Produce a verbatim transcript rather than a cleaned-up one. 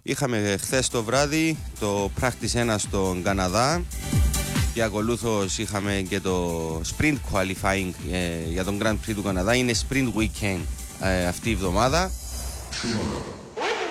Είχαμε χθες το βράδυ το Practice ένα στον Καναδά και ακολούθως είχαμε και το Sprint Qualifying ε, για τον Grand Prix του Καναδά. Είναι Sprint Weekend ε, αυτή η εβδομάδα.